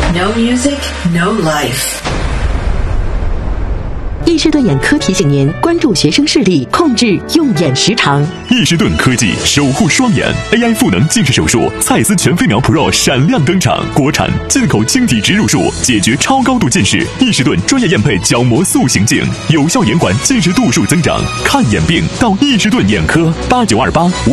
No music, no life. 易士顿眼科提醒您关注学生视力，控制用眼时长。 易士顿科技守护双眼 AI 赋能近视手术，蔡司全飞秒 Pro 闪亮登场，国产进口晶体植入术，解决超高度近视。易士顿专业验配角膜塑形镜，有效延缓近视度数增长。看眼病到易士顿眼科，8928